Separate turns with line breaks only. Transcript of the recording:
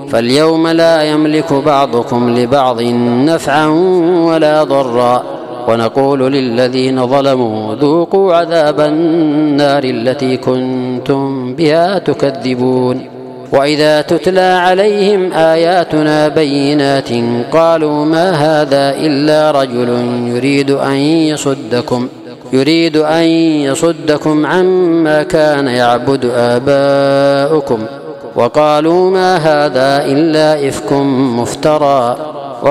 فاليوم لا يملك بعضكم لبعض نفعا ولا ضرا، ونقول للذين ظلموا ذوقوا عذاب النار التي كنتم بها تكذبون. وإذا تتلى عليهم آياتنا بينات قالوا ما هذا إلا رجل يريد أن يصدكم عما كان يعبد آباؤكم، وقالوا ما هذا إلا إفك مفترى